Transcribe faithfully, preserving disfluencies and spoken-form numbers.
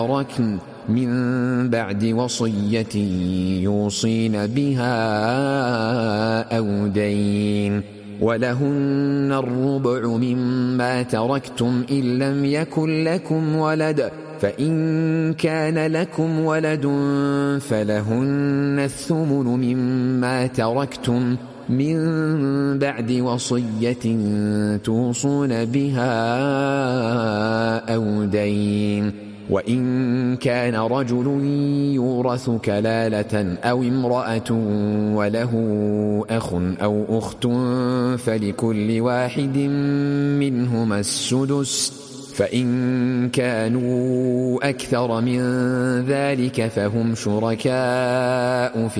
تركن من بعد وصية يوصين بها أو دين ولهن الربع مما تركتم إن لم يكن لكم ولد فإن كان لكم ولد فلهن الثمن مما تركتم من بعد وصية توصون بها أو دين وإن كان رجل يورث كلالة أو امرأة وله أخ أو أخت فلكل واحد منهما السدس فإن كانوا أكثر من ذلك فهم شركاء في